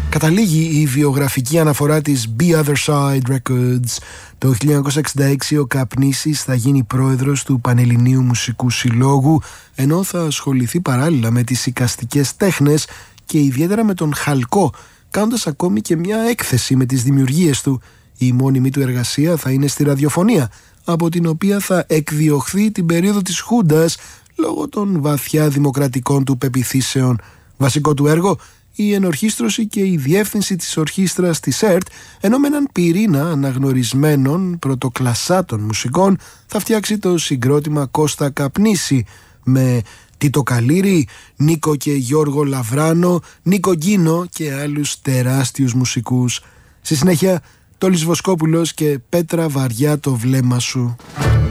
Καταλήγει η βιογραφική αναφορά της Be Other Side Records. Το 1966 ο Καπνίσης θα γίνει πρόεδρος του Πανελληνίου Μουσικού Συλλόγου, ενώ θα ασχοληθεί παράλληλα με τις εικαστικές τέχνες και ιδιαίτερα με τον χαλκό, κάνοντας ακόμη και μια έκθεση με τις δημιουργίες του. Η μόνιμη του εργασία θα είναι στη ραδιοφωνία, από την οποία θα εκδιωχθεί την περίοδο της Χούντας λόγω των βαθιά δημοκρατικών του πεποιθήσεων. Βασικό του έργο, η ενορχήστρωση και η διεύθυνση της ορχήστρας της ΕΡΤ, ενώ με έναν πυρήνα αναγνωρισμένων πρωτοκλασσάτων μουσικών θα φτιάξει το συγκρότημα Κώστα Καπνίση με Τίτο Καλήρη, Νίκο και Γιώργο Λαβράνο, Νίκο Γκίνο και άλλους τεράστιους μουσικούς. Στη συνέχεια, Τόλης Βοσκόπουλος και Πέτρα Βαριά το βλέμμα σου.